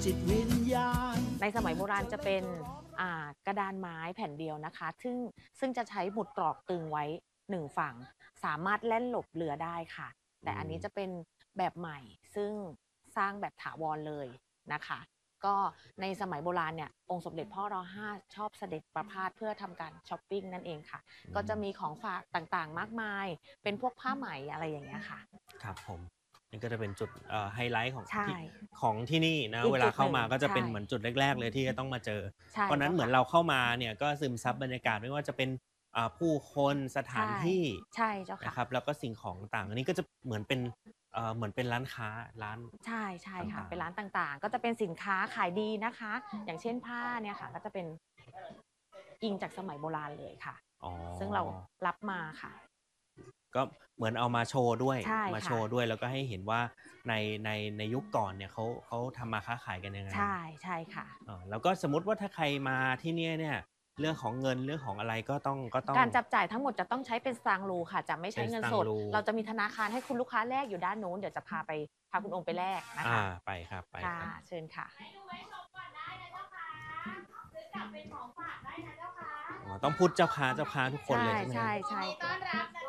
จิตวิญญาณในสมัยโบราณจะเป็นกระดานไม้แผ่นเดียวนะคะซึ่งจะใช้หมุดตรอกตึงไว้1ฝั่งสามารถแล่นหลบเรือได้ค่ะแต่อันนี้จะเป็นแบบใหม่ซึ่งสร้างแบบถาวรเลยนะคะก็ในสมัยโบราณเนี่ยองค์สมเด็จพ่อร.5ชอบเสด็จประพาสเพื่อทำการช้อปปิ้งนั่นเองค่ะก็จะมีของฝากต่างๆมากมายเป็นพวกผ้าไหมอะไรอย่างเงี้ยค่ะครับผมนี่ก็จะเป็นจุดไฮไลท์ของใช่ที่นี่นะเวลาเข้ามาก็จะเป็นเหมือนจุดแรกๆเลยที่จะต้องมาเจอเพราะนั้นเหมือนเราเข้ามาเนี่ยก็ซึมซับบรรยากาศไม่ว่าจะเป็นผู้คนสถานที่ใช่เจ้าค่ะนะครับแล้วก็สิ่งของต่างอันนี้ก็จะเหมือนเป็นร้านค้าร้านใช่ค่ะเป็นร้านต่างๆก็จะเป็นสินค้าขายดีนะคะอย่างเช่นผ้าเนี่ยค่ะก็จะเป็นอิงจากสมัยโบราณเลยค่ะซึ่งเรารับมาค่ะก็เหมือนเอามาโชว์ด้วยมาโชว์ด้วยแล้วก็ให้เห็นว่าในยุคก่อนเนี่ยเขาทำมาค้าขายกันยังไงใช่ค่ะแล้วก็สมมติว่าถ้าใครมาที่นี่เนี่ยเรื่องของเงินเรื่องของอะไรก็ต้องการจับจ่ายทั้งหมดจะต้องใช้เป็นสตางค์รูค่ะจะไม่ใช้เงินสดเราจะมีธนาคารให้คุณลูกค้าแลกอยู่ด้านโน้นเดี๋ยวจะพาคุณองค์ไปแลกนะคะไปครับไปค่ะเชิญค่ะต้องพูดเจ้าค้าทุกคนเลยใช่ไหมใช่ต้อนรับนะ